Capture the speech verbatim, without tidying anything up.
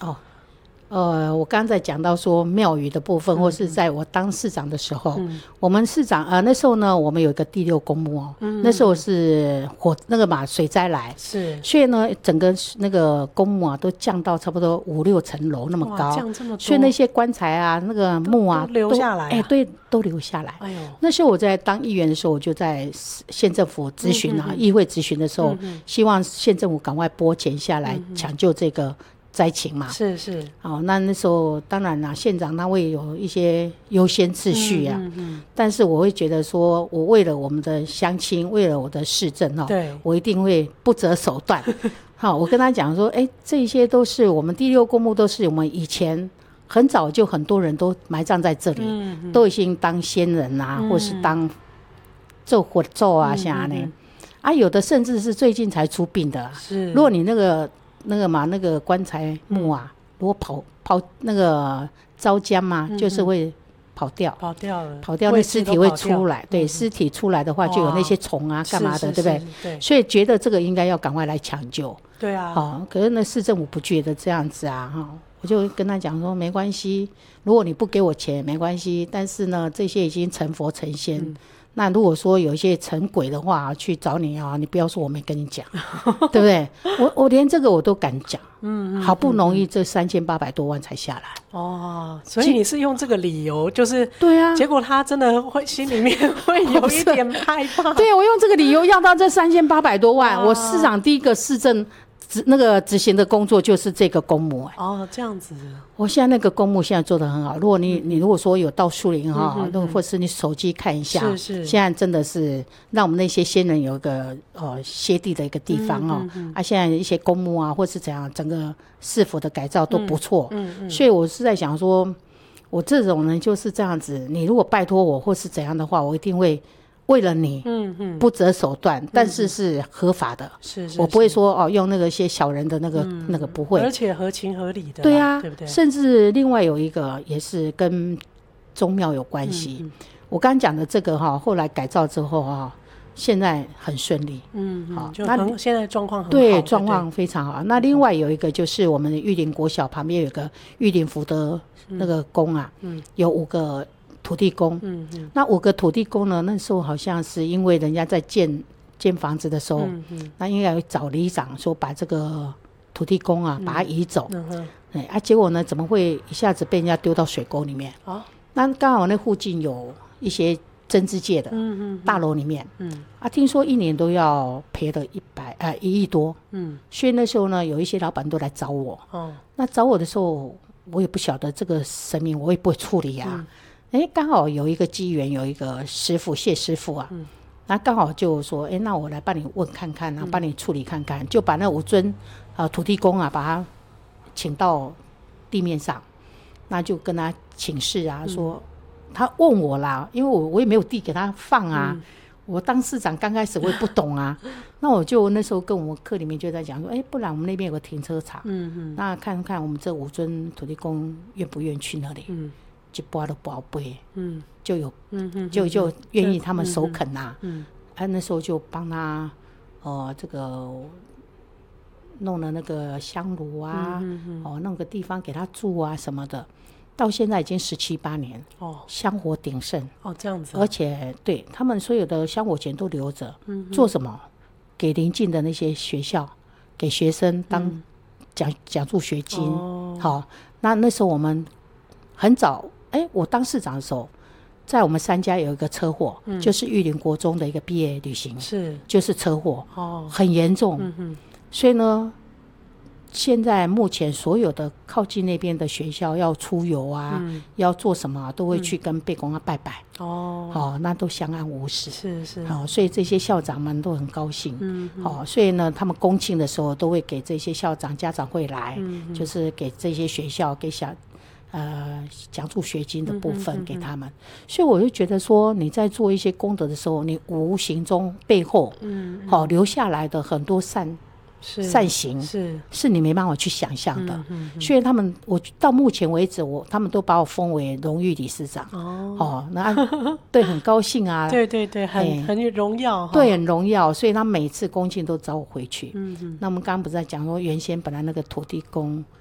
哦，呃，我刚才讲到说庙宇的部分，嗯、或是在我当市长的时候，嗯、我们市长呃那时候呢，我们有一个第六公墓哦，嗯、那时候是火那个嘛水灾来， 是， 所以呢整个那个公墓啊都降到差不多五六层楼那么高， 降这么多， 所以那些棺材啊那个墓啊都留下来、啊， 哎、欸、对，都留下来。哎呦，那时候我在当议员的时候，我就在县政府咨询啊，嗯、议会咨询的时候，嗯、希望县政府赶快拨钱下来抢救这个。灾情嘛， 是是， 哦，那那时候当然啦，县长他会有一些优先次序啊，嗯嗯嗯、但是我会觉得说，我为了我们的乡亲，为了我的市政哦， 对， 我一定会不择手段。好，我跟他讲说，哎，这些都是我们第六公墓，都是我们以前很早就很多人都埋葬在这里，嗯嗯、都已经当先人啊，嗯、或是当做火咒啊啥呢，嗯嗯嗯、啊，有的甚至是最近才出殡的、啊， 是， 如果你那个。那个嘛，那个棺材木啊，嗯、如果跑跑那个遭僵嘛，嗯、就是会跑掉， 跑掉了， 跑掉，那尸体会出来。对，尸、嗯、体出来的话，就有那些虫啊，干嘛的，对不对？ 对。 所以觉得这个应该要赶快来抢救。 对啊。 好、哦，可是那市政府不觉得这样子啊，哈，我就跟他讲说，没关系，如果你不给我钱没关系，但是呢，这些已经成佛成仙。嗯，那如果说有一些成鬼的话去找你啊，你不要说我没跟你讲，对不对？我我连这个我都敢讲，嗯, 嗯，好不容易这三千八百多万才下来， 哦，所以你是用这个理由，就是对啊， 结果他真的会心里面会有一点害怕， 对，我用这个理由要到这三千八百多万，我市长第一个市政。那个执行的工作就是这个公墓、欸、 哦，这样子。 我现在那个公墓现在做得很好。如果你、嗯、你如果说有到树林哈、嗯嗯，或是你手机看一下， 是是， 现在真的是让我们那些先人有一个呃歇地的一个地方哦。嗯嗯嗯、啊，现在一些公墓啊，或是怎样，整个市府的改造都不错。嗯嗯嗯、所以我是在想说，我这种人就是这样子。你如果拜托我或是怎样的话，我一定会。为了你，嗯嗯，不择手段，嗯、但是是合法的， 是是， 我不会说哦用那个些小人的那个、嗯、那个不会， 而且合情合理的， 对啊， 对不对？ 甚至另外有一个也是跟宗庙有关系。嗯嗯、我刚刚讲的这个哈、哦，后来改造之后哈、哦，现在很顺利， 嗯，好，就很现在状况很好， 对，状况非常好。那另外有一个就是我们的玉林国小旁边有个玉林福德那个宫啊，嗯，有五个。土地公，嗯嗯，那五个土地公呢？那时候好像是因为人家在建建房子的时候，嗯嗯，那应该有找里长说把这个土地公啊，嗯、把它移走，嗯哼，哎啊，结果呢，怎么会一下子被人家丢到水沟里面？哦，那刚好那附近有一些政治界的，嗯嗯，大楼里面，嗯啊，听说一年都要赔了一百呃一亿多，嗯，所以那时候呢，有一些老板都来找我，哦，那找我的时候，我也不晓得这个神明我也不会处理啊。嗯哎，刚好有一个机缘，有一个师傅谢师傅啊，嗯，那刚好就说，哎，那我来帮你问看看啊，嗯、帮你处理看看，就把那五尊呃土地公啊，把他请到地面上，那就跟他请示啊，嗯、说他问我啦，因为我我也没有地给他放啊，嗯、我当市长刚开始我也不懂啊，那我就那时候跟我们课里面就在讲说，哎，不然我们那边有个停车场，嗯嗯，那看看我们这五尊土地公愿不愿意去那里，嗯。一拨都不背，嗯，就有，嗯嗯，就就愿意他们首肯呐、啊，嗯，啊那时候就帮他，呃，这个弄了那个香炉啊，嗯嗯哦，弄个地方给他住啊什么的，到现在已经十七八年，哦，香火鼎盛， 哦这样子、啊， 而且对他们所有的香火钱都留着，嗯，做什么？给邻近的那些学校，给学生当奖奖助学金，哦，好，那那时候我们很早。哎，我当市长的时候，在我们三家有一个车祸，嗯、就是玉林国中的一个毕业旅行，是就是车祸，哦，很严重。嗯哼，所以呢，现在目前所有的靠近那边的学校要出游啊，嗯、要做什么、啊，都会去跟贝公啊拜拜。哦，好、哦，那都相安无事。是是，好、哦，所以这些校长们都很高兴。嗯，好、哦，所以呢，他们公庆的时候都会给这些校长、家长会来，嗯、就是给这些学校给小。呃，奖助学金的部分给他们，嗯嗯嗯、所以我就觉得说，你在做一些功德的时候，你无形中背后，嗯，好、嗯哦、留下来的很多善善行，是是你没办法去想象的。嗯嗯嗯、所以他们，我到目前为止，我他们都把我封为荣誉理事长。哦，哦那对，很高兴啊。 对对对，很、欸、很荣耀。 对，很荣耀。所以他每次恭敬都找我回去。嗯嗯。那我们刚刚不是在讲说，原先本来那个土地公。